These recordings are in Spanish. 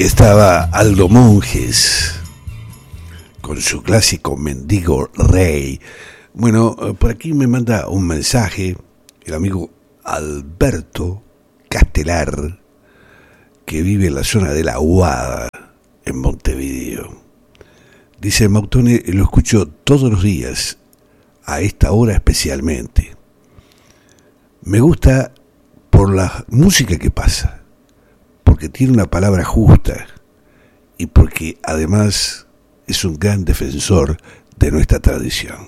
Estaba Aldo Monjes con su clásico Mendigo Rey. Bueno, por aquí me manda un mensaje el amigo Alberto Castelar, que vive en la zona de La Aguada, en Montevideo. Dice: Mautone, lo escucho todos los días, a esta hora especialmente. Me gusta por la música que pasa, porque tiene una palabra justa y porque además es un gran defensor de nuestra tradición.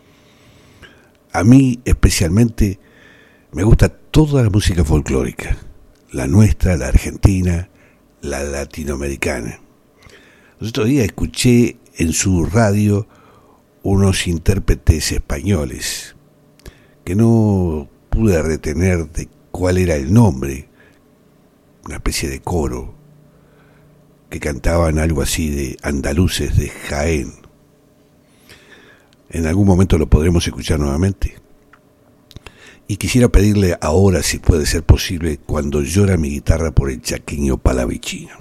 A mí especialmente me gusta toda la música folclórica, la nuestra, la argentina, la latinoamericana. Los otros días escuché en su radio unos intérpretes españoles que no pude retener de cuál era el nombre, una especie de coro que cantaban algo así de andaluces de Jaén. En algún momento lo podremos escuchar nuevamente. Y quisiera pedirle ahora, si puede ser posible, Cuando llora mi guitarra por el chaqueño palavicino.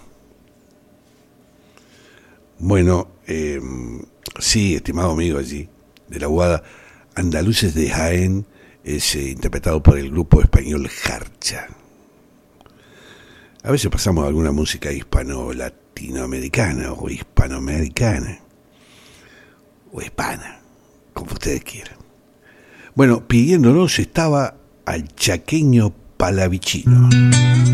Bueno, sí, estimado amigo allí de La Aguada, Andaluces de Jaén es interpretado por el grupo español Jarcha. A veces pasamos alguna música hispano-latinoamericana o hispanoamericana o hispana, como ustedes quieran. Bueno, pidiéndonos estaba al chaqueño palavicino.